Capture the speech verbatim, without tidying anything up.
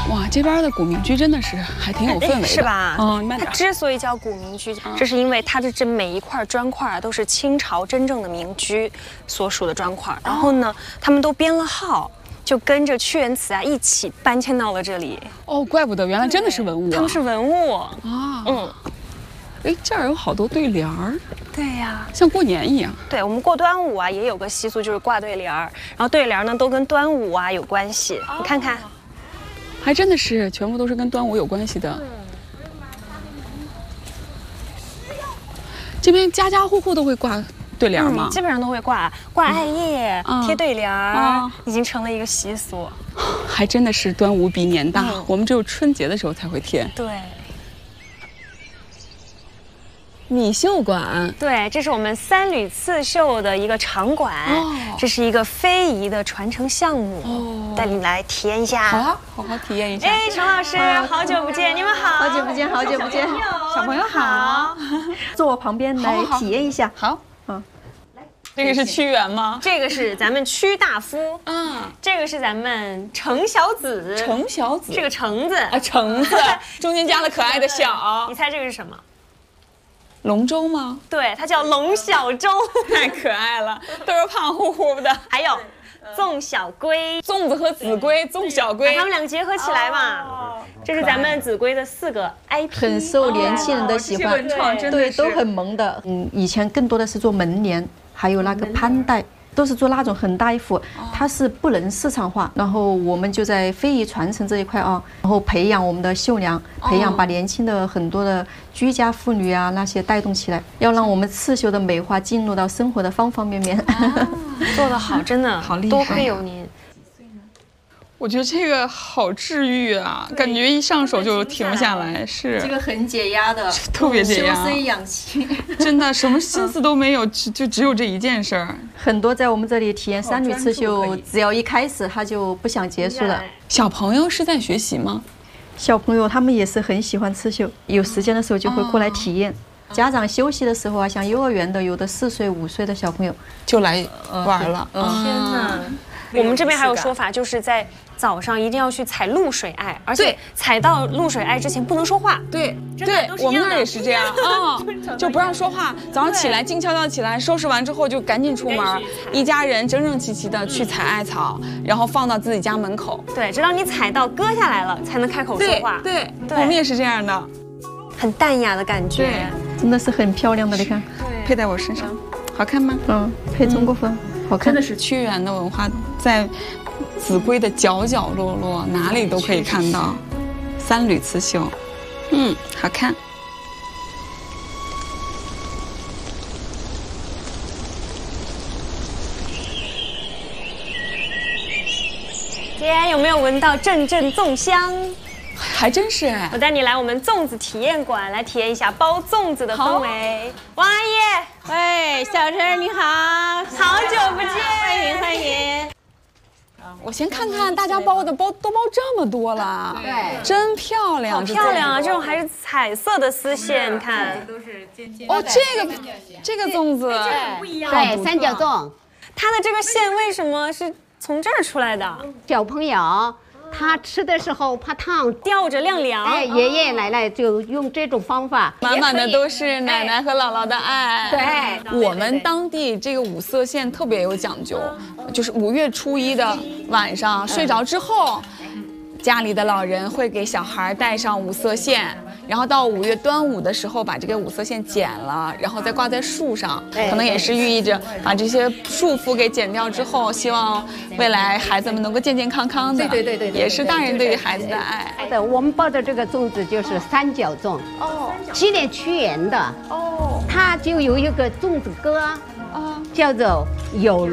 哇，这边的古民居真的是还挺有氛围的， 是吧？ 嗯，慢点。 它之所以叫古民居，这是因为它的这每一块砖块啊，都是清朝真正的民居所属的砖块。然后呢，他们都编了号。 就跟着屈原祠啊一起搬迁到了这里哦，怪不得原来真的是文物、啊， 他们是文物啊。 嗯， 哎，这儿有好多对联儿。 对呀， 像过年一样。 对，我们过端午啊也有个习俗，就是挂对联儿，然后对联儿呢都跟端午啊有关系。哦、你看看， 还真的是全部都是跟端午有关系的。嗯、这边家家户户都会挂。 对联吗、 嗯？基本上都会挂挂艾叶、嗯、贴对联儿、嗯，已经成了一个习俗。 还真的是端午比年大，嗯、我们只有春节的时候才会贴。 对。 米绣馆， 对，这是我们三旅刺绣的一个场馆，哦、这是一个非遗的传承项目，哦、带你来体验一下。 好啊，好好体验一下。 哎，程老师，好久不见，你们好， 好久不见，好久不见， 小朋友好， 坐我旁边来体验一下。 好。 这个是屈原吗？ 这个是咱们屈大夫啊，这个是咱们程小子。 程小子， 这个橙子啊，橙子，中间加了可爱的小。 你猜这个是什么？ 龙舟吗？ 对，它叫龙小舟， 太可爱了，都是胖乎乎的。 还有粽小龟， 粽子和子规，粽小龟， 把它们俩结合起来嘛。这是咱们子规的四个 I P， 很受年轻人的喜欢，对，都很萌的。嗯，以前更多的是做门帘。 还有那个潘带，都是做那种很大一幅，它是不能市场化。然后我们就在非遗传承这一块啊，然后培养我们的绣娘，培养把年轻的很多的居家妇女啊那些带动起来，要让我们刺绣的美化进入到生活的方方面面。 做得好，真的好厉害， 多亏有您。 我觉得这个好治愈啊，感觉一上手就停不下来。是这个很解压的， 特别解压， 修身养气。 真的什么心思都没有，就就只有这一件事儿。 很多在我们这里体验三旅刺绣，只要一开始他就不想结束了。 小朋友是在学习吗？ 小朋友他们也是很喜欢刺绣，有时间的时候就会过来体验。哦、家长休息的时候啊，像幼儿园的，有的四岁五岁的小朋友就来玩了。 呃、天哪！我们这边还有说法，就是在 早上一定要去采露水艾，而且采到露水艾之前不能说话。 对，对，我们那儿也是这样啊，就不让说话。早上起来静悄悄起来，收拾完之后就赶紧出门，一家人整整齐齐的去采艾草，然后放到自己家门口。 对，直到你采到割下来了，才能开口说话。 对，我们也是这样的， 很淡雅的感觉， 真的是很漂亮的。你看， 佩在我身上，好看吗？ 嗯，配中国风，好看。 真的是屈原的文化在 子规的角角落落，哪里都可以看到。三旅刺绣，嗯，好看。 姐，有没有闻到阵阵粽香？ 还真是哎！ 我带你来我们粽子体验馆，来体验一下包粽子的氛围。王阿姨， 喂，小陈你好， 好久不见， 欢迎欢迎。 我先看看大家包的包都包这么多了， 对， 真漂亮， 好漂亮啊！这种还是彩色的丝线，你看， 都是尖尖。 哦，这个这个粽子不一样，对，三角粽， 它的这个线为什么是从这儿出来的？ 小朋友他吃的时候怕烫， 吊着晾凉。 哎，爷爷奶奶就用这种方法， 满满的都是奶奶和姥姥的爱。 对， 我们当地这个五色线特别有讲究，就是五月初一的晚上睡着之后，家里的老人会给小孩戴上五色线，然后到五月端午的时候把这个五色线剪了，然后再挂在树上，可能也是寓意着把这些束缚给剪掉之后，希望未来孩子们能够健健康康的。 对对对对， 也是大人对于孩子的爱。 对，我们包的这个粽子就是三角粽，哦，纪念屈原的，哦，它就有一个粽子歌，哦，叫做有